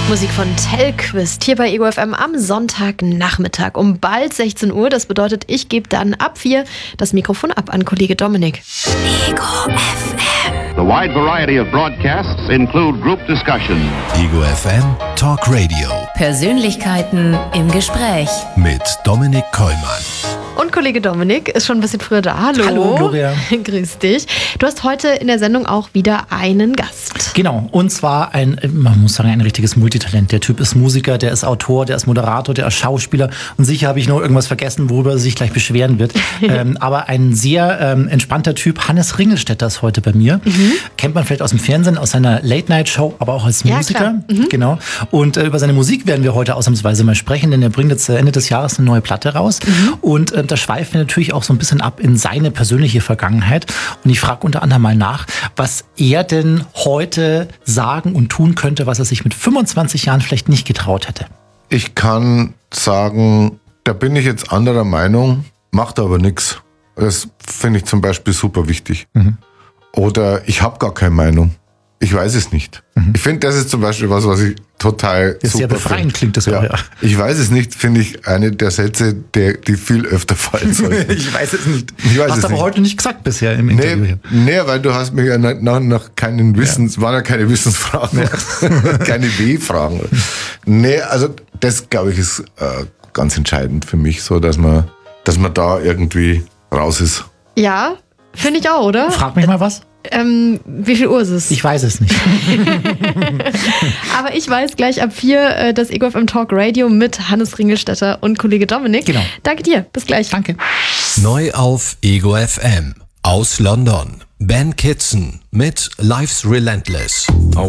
Musik von Telquist hier bei Ego FM am Sonntagnachmittag um bald 16 Uhr. Das bedeutet, ich gebe dann ab 4 das Mikrofon ab an Kollege Dominik. Ego FM. The wide variety of broadcasts include group discussion. Ego FM Talk Radio. Persönlichkeiten im Gespräch. Mit Dominik Kollmann. Und Kollege Dominik ist schon ein bisschen früher da. Hallo. Hallo, Gloria. Grüß dich. Du hast heute in der Sendung auch wieder einen Gast. Genau, und zwar man muss sagen, ein richtiges Multitalent. Der Typ ist Musiker, der ist Autor, der ist Moderator, der ist Schauspieler. Und sicher habe ich noch irgendwas vergessen, worüber er sich gleich beschweren wird. Aber ein sehr entspannter Typ, Hannes Ringelstetter, ist heute bei mir. Kennt man vielleicht aus dem Fernsehen, aus seiner Late-Night-Show, aber auch als Musiker. Genau. Und über seine Musik werden wir heute ausnahmsweise mal sprechen, denn er bringt jetzt Ende des Jahres eine neue Platte raus. Und da schweifen wir natürlich auch so ein bisschen ab in seine persönliche Vergangenheit. Und ich frage unter anderem mal nach, was er denn heute sagen und tun könnte, was er sich mit 25 Jahren vielleicht nicht getraut hätte. Ich kann sagen, da bin ich jetzt anderer Meinung, macht aber nichts. Das finde ich zum Beispiel super wichtig. Oder ich habe gar keine Meinung. Ich weiß es nicht. Ich finde, das ist zum Beispiel was ich total Das ist super sehr befreiend, klingt das auch, ja. Ich weiß es nicht, finde ich eine der Sätze, die viel öfter fallen sollten. Ich weiß es nicht. Ich weiß Hast es aber nicht. heute nicht gesagt bisher im Interview. Nee, weil du hast mich ja nach keinen waren ja keine Wissensfragen, keine W-Fragen. Nee, also das, glaube ich, ist ganz entscheidend für mich, so dass man da irgendwie raus ist. Ja, finde ich auch, oder? Frag mich mal was. Wie viel Uhr ist es? Ich weiß es nicht. Aber ich weiß gleich ab 4 das Ego FM Talk Radio mit Hannes Ringelstetter und Kollege Dominik. Genau. Danke dir. Bis gleich. Danke. Neu auf Ego FM. Aus London. Ben Kitson mit Life's Relentless.